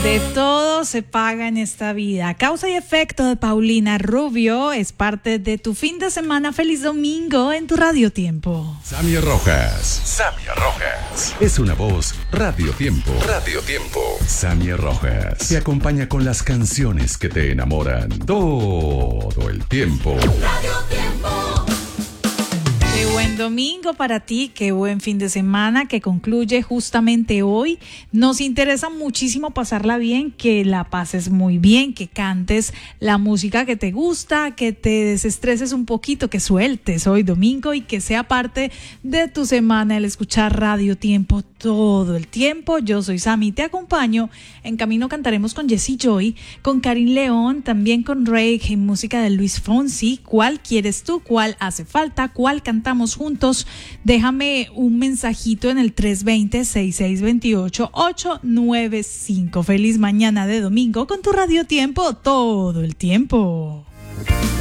De todo se paga en esta vida. Causa y efecto de Paulina Rubio es parte de tu fin de semana. Feliz domingo en tu Radio Tiempo. Sammy Rojas. Sammy Rojas. Es una voz Radio Tiempo. Radio Tiempo. Sammy Rojas. Te acompaña con las canciones que te enamoran todo el tiempo. Radio Tiempo. Qué buen domingo para ti, qué buen fin de semana que concluye justamente hoy. Nos interesa muchísimo pasarla bien, que la pases muy bien, que cantes la música que te gusta, que te desestreses un poquito, que sueltes hoy domingo y que sea parte de tu semana el escuchar Radio Tiempo todo el tiempo. Yo soy Sammy, te acompaño. En camino cantaremos con Jessie Joy, con Karin León, también con Rake en música de Luis Fonsi. ¿Cuál quieres tú? ¿Cuál hace falta? ¿Cuál cantamos juntos? Déjame un mensajito en el 320-6628-895. Feliz mañana de domingo con tu Radio Tiempo todo el tiempo.